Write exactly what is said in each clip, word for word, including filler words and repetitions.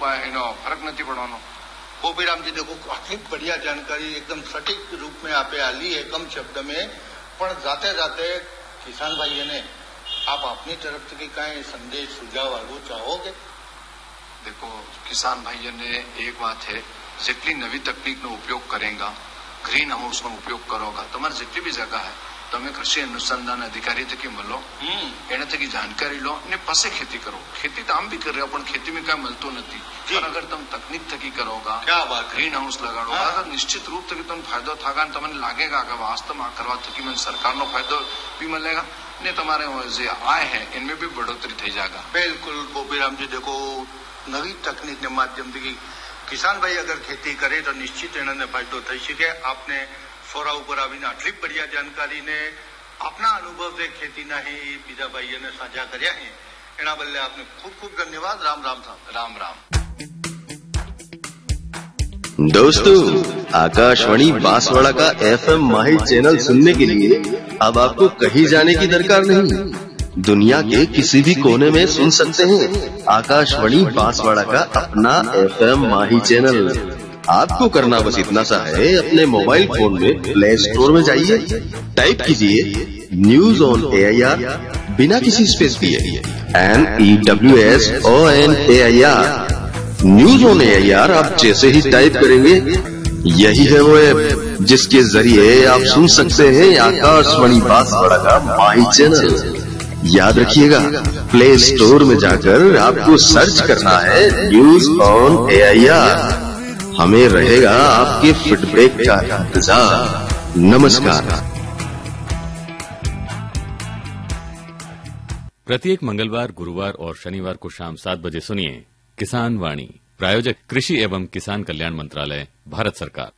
एनो फरक नहीं पड़वानो। गोपीराम जी देखो आटली बढ़िया जानकारी एकदम सटीक रूप में आपे आली है कम शब्द में, पर जाते जाते किसान भाई ने आप अपनी तरफ से कई संदेश सुझाव आगू चाहोगे? देखो किसान भाई ने एक बात है, जितनी नवी तकनीक नो उपयोग करेगा, ग्रीन हाउस नो उपयोग करोगा, तुम्हारी जितनी भी जगह है તમે કૃષિ અનુસંધાન અધિકારી થકી મળો, એના થકી जानकारी लो ने पसे खेती करो। खेती तो हम भी कर रहे हो, खेती में क्या मिलतो नहीं, पर अगर तुम तकनीक थकी करोगा, क्या बात, ग्रीन हाउस लगाड़ोगा तो निश्चित रूप से तुम फायदो थागा, तमने लगेगा कि वास्तव में करवा थकी में सरकार नो फायदो भी मिलेगा ने तुम्हारे जो आय है इनमें भी बढ़ोतरी थी जाएगा। बिल्कुल गोपीराम जी देखो नवी तकनीक के माध्यम से किसान भाई अगर खेती करे तो निश्चित इन्होंने फायदो थी सके। आपने सोरा ऊपर आवीने आटली बढ़िया जानकारी ने अपना अनुभव से खेती ना ही बीजा भाई ने साझा कर्या है, एना बदले आपने खूब खूब धन्यवाद। राम राम साहब। राम राम। दोस्तों, आकाशवाणी बांसवाड़ा का एफएम माही चैनल सुनने के लिए अब आपको कहीं जाने की दरकार नहीं, दुनिया के किसी भी कोने में सुन सकते हैं आकाशवाणी बांसवाड़ा का अपना एफएम माही चैनल। आपको करना बस इतना सा है, अपने मोबाइल फोन में प्ले स्टोर में जाइए, टाइप कीजिए न्यूज ऑन एआईआर बिना किसी स्पेस दिए, N E W S O N A I R. News on AIR आप जैसे ही टाइप करेंगे, यही है वो ऐप जिसके जरिए आप सुन सकते हैं आकाशवाणी बांसवाड़ा का माही चैनल। याद रखिएगा, प्ले स्टोर में जाकर आपको सर्च करना है न्यूज ऑन एआईआर। हमें रहेगा आपके फीडबैक का इंतजार। नमस्कार। प्रत्येक मंगलवार, गुरुवार और शनिवार को शाम सात बजे सुनिए किसान वाणी। प्रायोजक कृषि एवं किसान कल्याण मंत्रालय, भारत सरकार।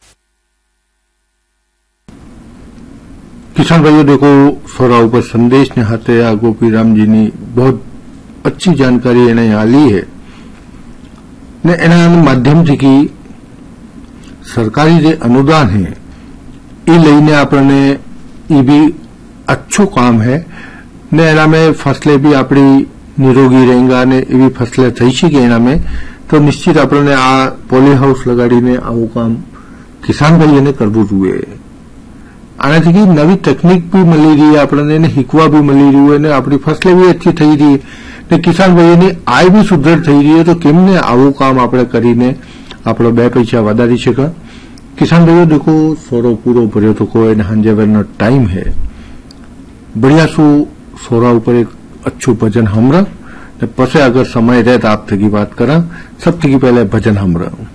किसान भाइयों देखो सोरा ऊपर संदेश ने हाथे आ गोपीराम जी ने बहुत अच्छी जानकारी एने आली है ने एना माध्यम थी कि सरकारी जे अनुदान है ये लईने आपने ये भी अच्छो काम है ने एना में फसलें भी अपनी निरोगी रहेंगा ने एवी फसलें थई शके एना में, तो निश्चित आपने आ पॉली हाउस लगाड़ीने आवुं काम किसान भाई ने करवुं जोईए। आनाथी की नवी तकनीक भी मिली रही है, आपने ने हीकवा भी मिली रही है ने अपनी फसलें भी अच्छी थई रही है ने किसान भाई ने आय भी सुदृढ़ थई रही है, तो केमने आवुं काम आपणे करीने आपणो बे पैसा वधारी शके। किसान भाइयों देखो सोरो पूरो भर्यो तो कोई हांजे वेलनो टाइम है, बढ़िया सु सोरा ऊपर एक अच्छो भजन हमरा, पसे अगर समय रहे तो आप थकी बात करा। सब थकी पहले भजन हमरा।